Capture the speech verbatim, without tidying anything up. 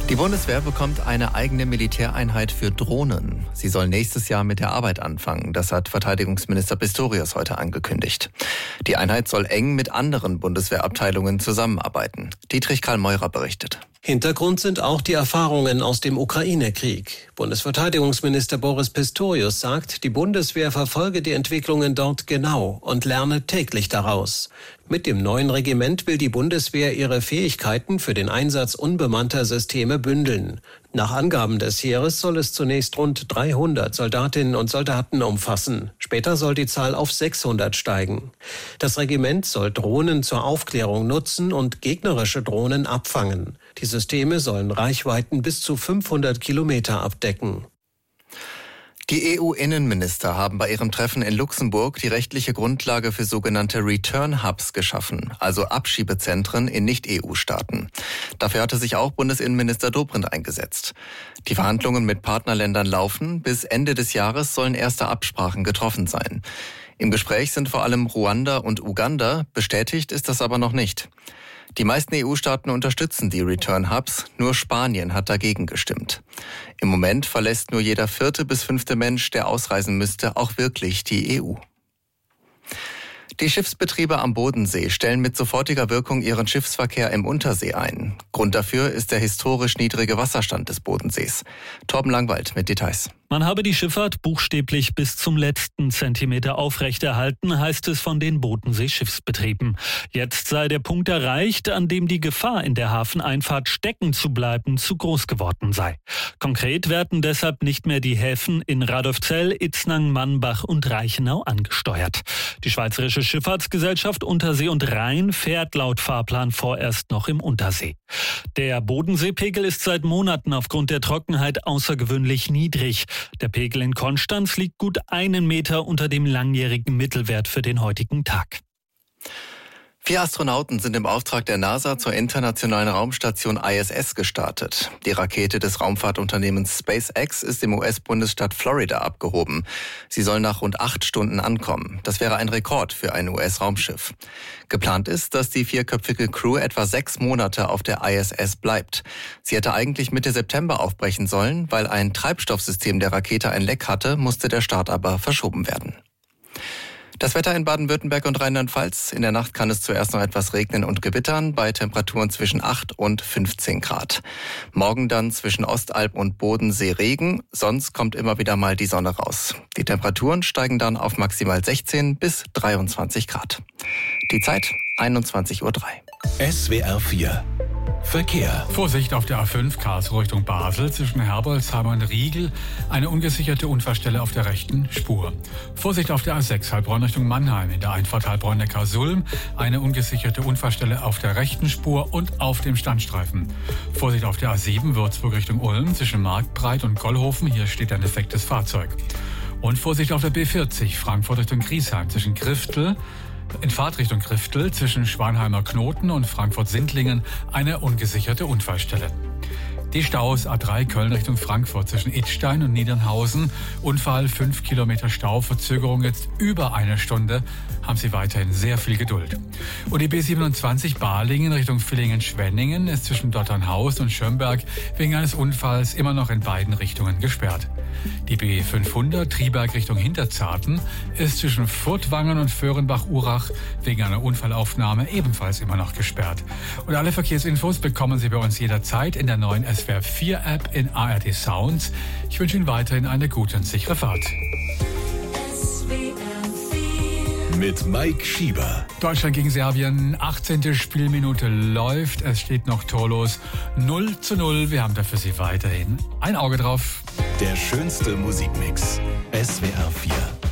Die Bundeswehr bekommt eine eigene Militäreinheit für Drohnen. Sie soll nächstes Jahr mit der Arbeit anfangen. Das hat Verteidigungsminister Pistorius heute angekündigt. Die Einheit soll eng mit anderen Bundeswehrabteilungen zusammenarbeiten. Dietrich Karl Meurer berichtet. Hintergrund sind auch die Erfahrungen aus dem Ukraine-Krieg. Bundesverteidigungsminister Boris Pistorius sagt, die Bundeswehr verfolge die Entwicklungen dort genau und lerne täglich daraus. Mit dem neuen Regiment will die Bundeswehr ihre Fähigkeiten für den Einsatz unbemannter Systeme bündeln. Nach Angaben des Heeres soll es zunächst rund dreihundert Soldatinnen und Soldaten umfassen. Später soll die Zahl auf sechshundert steigen. Das Regiment soll Drohnen zur Aufklärung nutzen und gegnerische Drohnen abfangen. Die Systeme sollen Reichweiten bis zu fünfhundert Kilometer abdecken. Die E U-Innenminister haben bei ihrem Treffen in Luxemburg die rechtliche Grundlage für sogenannte Return Hubs geschaffen, also Abschiebezentren in Nicht-E U-Staaten. Dafür hatte sich auch Bundesinnenminister Dobrindt eingesetzt. Die Verhandlungen mit Partnerländern laufen. Bis Ende des Jahres sollen erste Absprachen getroffen sein. Im Gespräch sind vor allem Ruanda und Uganda, bestätigt ist das aber noch nicht. Die meisten E U-Staaten unterstützen die Return Hubs, nur Spanien hat dagegen gestimmt. Im Moment verlässt nur jeder vierte bis fünfte Mensch, der ausreisen müsste, auch wirklich die E U. Die Schiffsbetriebe am Bodensee stellen mit sofortiger Wirkung ihren Schiffsverkehr im Untersee ein. Grund dafür ist der historisch niedrige Wasserstand des Bodensees. Torben Langwald mit Details. Man habe die Schifffahrt buchstäblich bis zum letzten Zentimeter aufrechterhalten, heißt es von den Bodensee-Schiffsbetrieben. Jetzt sei der Punkt erreicht, an dem die Gefahr, in der Hafeneinfahrt stecken zu bleiben, zu groß geworden sei. Konkret werden deshalb nicht mehr die Häfen in Radolfzell, Itznang, Mannbach und Reichenau angesteuert. Die Schweizerische Schifffahrtsgesellschaft Untersee und Rhein fährt laut Fahrplan vorerst noch im Untersee. Der Bodenseepegel ist seit Monaten aufgrund der Trockenheit außergewöhnlich niedrig. Der Pegel in Konstanz liegt gut einen Meter unter dem langjährigen Mittelwert für den heutigen Tag. Vier Astronauten sind im Auftrag der NASA zur internationalen Raumstation I S S gestartet. Die Rakete des Raumfahrtunternehmens SpaceX ist im U S-Bundesstaat Florida abgehoben. Sie soll nach rund acht Stunden ankommen. Das wäre ein Rekord für ein U S-Raumschiff. Geplant ist, dass die vierköpfige Crew etwa sechs Monate auf der I S S bleibt. Sie hätte eigentlich Mitte September aufbrechen sollen. Weil ein Treibstoffsystem der Rakete ein Leck hatte, musste der Start aber verschoben werden. Das Wetter in Baden-Württemberg und Rheinland-Pfalz. In der Nacht kann es zuerst noch etwas regnen und gewittern, bei Temperaturen zwischen acht und fünfzehn Grad. Morgen dann zwischen Ostalb und Bodensee Regen, sonst kommt immer wieder mal die Sonne raus. Die Temperaturen steigen dann auf maximal sechzehn bis dreiundzwanzig Grad. Die Zeit einundzwanzig Uhr drei. S W R vier Verkehr. Vorsicht auf der A fünf Karlsruhe Richtung Basel zwischen Herbolzheim und Riegel. Eine ungesicherte Unfallstelle auf der rechten Spur. Vorsicht auf der A sechs Heilbronn Richtung Mannheim. In der Einfahrt Heilbronn-Neckar-Sulm. Eine ungesicherte Unfallstelle auf der rechten Spur und auf dem Standstreifen. Vorsicht auf der A sieben Würzburg Richtung Ulm zwischen Marktbreit und Gollhofen. Hier steht ein defektes Fahrzeug. Und Vorsicht auf der B vierzig Frankfurt Richtung Griesheim zwischen Griftel in Fahrtrichtung Griftel zwischen Schwanheimer Knoten und Frankfurt-Sindlingen eine ungesicherte Unfallstelle. Die Staus A drei Köln Richtung Frankfurt zwischen Idstein und Niedernhausen. Unfall, fünf Kilometer Stau, Verzögerung jetzt über eine Stunde. Haben Sie weiterhin sehr viel Geduld. Und die B siebenundzwanzig Balingen Richtung Villingen-Schwenningen ist zwischen Dotternhaus und Schönberg wegen eines Unfalls immer noch in beiden Richtungen gesperrt. Die B fünfhundert Triberg Richtung Hinterzarten ist zwischen Furtwangen und Föhrenbach-Urach wegen einer Unfallaufnahme ebenfalls immer noch gesperrt. Und alle Verkehrsinfos bekommen Sie bei uns jederzeit in der neuen S W R vier App in A R D Sounds. Ich wünsche Ihnen weiterhin eine gute und sichere Fahrt. Mit Mike Schieber. Deutschland gegen Serbien, achtzehnte Spielminute läuft. Es steht noch torlos null zu null. Wir haben da für Sie weiterhin ein Auge drauf. Der schönste Musikmix. S W R vier.